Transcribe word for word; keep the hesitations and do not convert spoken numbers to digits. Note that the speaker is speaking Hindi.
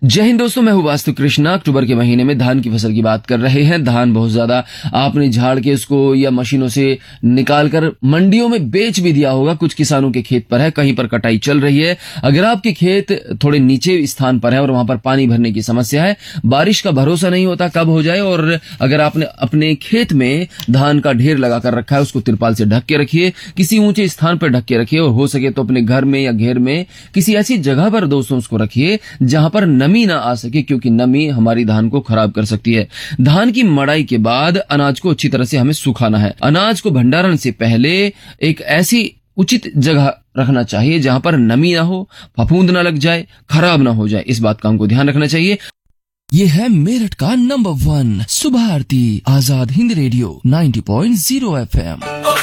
जय हिंद दोस्तों, मैं हूं वास्तु कृष्णा। अक्टूबर के महीने में धान की फसल की बात कर रहे हैं। धान बहुत ज्यादा आपने झाड़ के इसको या मशीनों से निकालकर मंडियों में बेच भी दिया होगा। कुछ किसानों के खेत पर है, कहीं पर कटाई चल रही है। अगर आपके खेत थोड़े नीचे स्थान पर है और वहां पर पानी भरने की समस्या है, बारिश का भरोसा नहीं होता कब हो जाए, और अगर आपने अपने खेत में धान का ढेर लगा कर रखा है, उसको तिरपाल से ढक के रखिए, किसी ऊंचे स्थान पर ढक के रखिए, और हो सके तो अपने घर में या घेर में किसी ऐसी जगह पर दोस्तों उसको रखिए जहां पर नमी ना आ सके, क्योंकि नमी हमारी धान को खराब कर सकती है। धान की मड़ाई के बाद अनाज को अच्छी तरह से हमें सुखाना है। अनाज को भंडारण से पहले एक ऐसी उचित जगह रखना चाहिए जहां पर नमी ना हो, फफूंद ना लग जाए, खराब ना हो जाए। इस बात का हमको ध्यान रखना चाहिए। ये है मेरठ का नंबर वन सुबह आरती, Azad Hind radio ninety point zero F M.